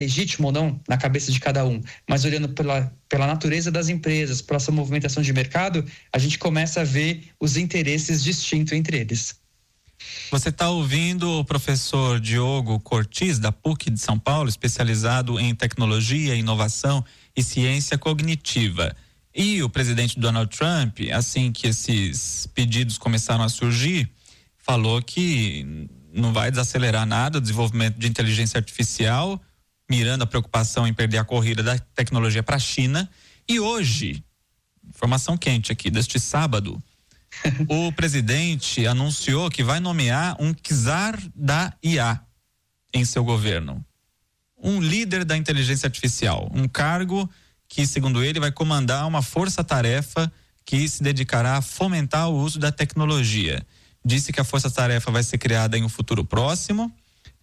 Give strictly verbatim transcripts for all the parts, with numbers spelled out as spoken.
legítimo ou não na cabeça de cada um, mas olhando pela, pela natureza das empresas, pela sua movimentação de mercado, a gente começa a ver os interesses distintos entre eles. Você está ouvindo o professor Diogo Cortiz, da P U C de São Paulo, especializado em tecnologia, inovação e ciência cognitiva. E o presidente Donald Trump, assim que esses pedidos começaram a surgir, falou que não vai desacelerar nada o desenvolvimento de inteligência artificial, mirando a preocupação em perder a corrida da tecnologia para a China. E hoje, informação quente aqui, deste sábado, o presidente anunciou que vai nomear um czar da I A em seu governo. Um líder da inteligência artificial, um cargo que, segundo ele, vai comandar uma força-tarefa que se dedicará a fomentar o uso da tecnologia. Disse que a força-tarefa vai ser criada em um futuro próximo.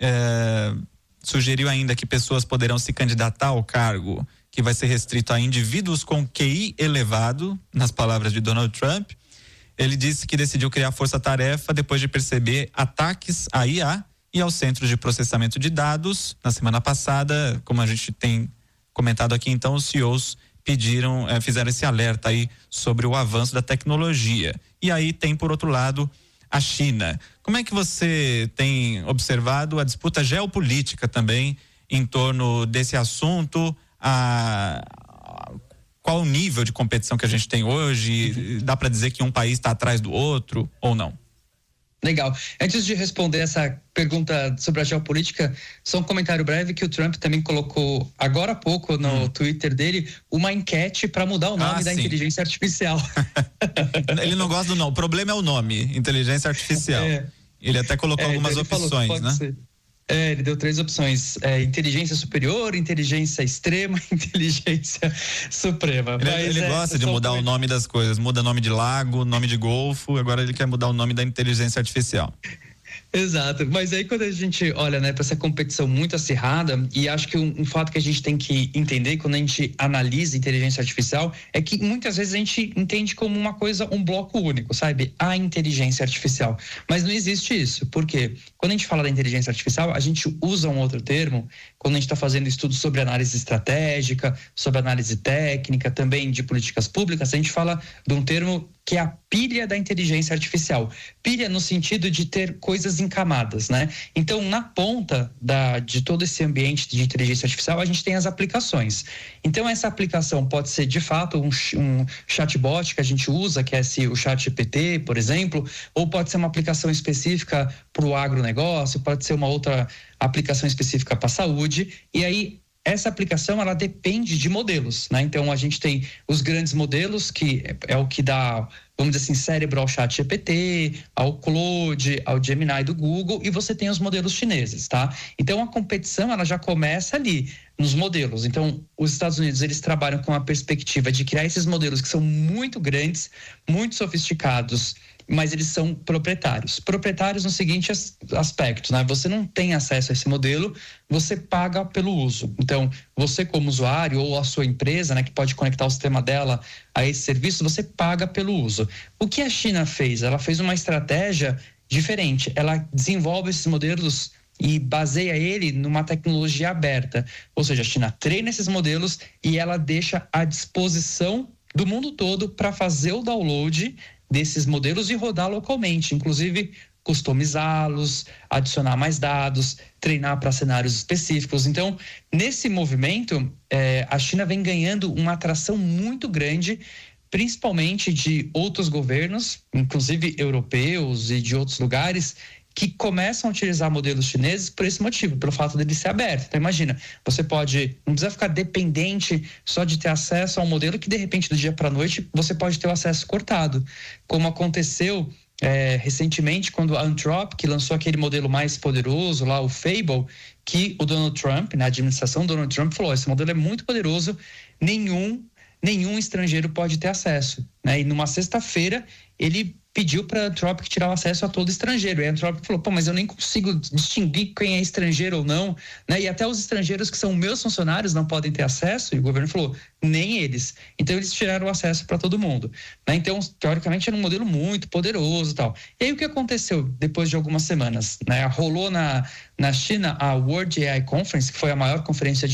É, sugeriu ainda que pessoas poderão se candidatar ao cargo, que vai ser restrito a indivíduos com Q I elevado, nas palavras de Donald Trump. Ele disse que decidiu criar a força-tarefa depois de perceber ataques à I A e aos centros de processamento de dados. Na semana passada, como a gente tem comentado aqui, então, os C E Os pediram, eh, fizeram esse alerta aí sobre o avanço da tecnologia. E aí tem, por outro lado, a China. Como é que você tem observado a disputa geopolítica também em torno desse assunto? A, a, qual o nível de competição que a gente tem hoje? Dá para dizer que um país está atrás do outro ou não? Legal. Antes de responder essa pergunta sobre a geopolítica, só um comentário breve que o Trump também colocou agora há pouco no hum. Twitter dele uma enquete para mudar o nome ah, da sim. inteligência artificial. Ele não gosta do nome. O problema é o nome, inteligência artificial. É. Ele até colocou é, algumas então opções, falou, né? Ser. É, ele deu três opções: é, inteligência superior, inteligência extrema, inteligência suprema. Ele, Mas, ele é, gosta de mudar o nome das coisas, muda nome de lago, nome de golfo, agora ele quer mudar o nome da inteligência artificial. Exato, mas aí quando a gente olha, né, para essa competição muito acirrada, e acho que um, um fato que a gente tem que entender quando a gente analisa inteligência artificial é que muitas vezes a gente entende como uma coisa, um bloco único, sabe? A inteligência artificial, mas não existe isso. Por quê? Quando a gente fala da inteligência artificial, a gente usa um outro termo quando a gente está fazendo estudos sobre análise estratégica, sobre análise técnica, também de políticas públicas, a gente fala de um termo que é a pilha da inteligência artificial. Pilha no sentido de ter coisas em camadas, né? Então, na ponta da, de todo esse ambiente de inteligência artificial, a gente tem as aplicações. Então, essa aplicação pode ser, de fato, um, um chatbot que a gente usa, que é esse, o chat G P T, por exemplo, ou pode ser uma aplicação específica para o agronegócio, pode ser uma outra aplicação específica para a saúde, e aí essa aplicação, ela depende de modelos, né? Então, a gente tem os grandes modelos, que é, é o que dá, vamos dizer assim, cérebro ao chat G P T, ao Claude, ao Gemini do Google, e você tem os modelos chineses, tá? Então, a competição, ela já começa ali, nos modelos. Então, os Estados Unidos, eles trabalham com a perspectiva de criar esses modelos que são muito grandes, muito sofisticados, mas eles são proprietários. Proprietários no seguinte aspecto, né? Você não tem acesso a esse modelo, você paga pelo uso. Então, você como usuário ou a sua empresa, né, que pode conectar o sistema dela a esse serviço, você paga pelo uso. O que a China fez? Ela fez uma estratégia diferente. Ela desenvolve esses modelos e baseia ele numa tecnologia aberta. Ou seja, a China treina esses modelos e ela deixa à disposição do mundo todo para fazer o download desses modelos e rodar localmente, inclusive customizá-los, adicionar mais dados, treinar para cenários específicos. Então, nesse movimento, eh, a China vem ganhando uma atração muito grande, principalmente de outros governos, inclusive europeus e de outros lugares, que começam a utilizar modelos chineses por esse motivo, pelo fato dele ser aberto. Então, imagina, você pode, não precisa ficar dependente só de ter acesso a um modelo que, de repente, do dia para a noite, você pode ter o acesso cortado, como aconteceu é, recentemente, quando a Anthropic lançou aquele modelo mais poderoso lá, o Fable, que o Donald Trump, na administração do Donald Trump, falou: esse modelo é muito poderoso, nenhum, nenhum estrangeiro pode ter acesso, né? E numa sexta-feira, ele pediu para a Anthropic tirar o acesso a todo estrangeiro. E a Anthropic falou: pô, mas eu nem consigo distinguir quem é estrangeiro ou não, né? E até os estrangeiros que são meus funcionários não podem ter acesso. E o governo falou: nem eles. Então, eles tiraram o acesso para todo mundo, né? Então, teoricamente, era um modelo muito poderoso e tal. E aí, o que aconteceu depois de algumas semanas, né? Rolou na, na China a World A I Conference, que foi a maior conferência de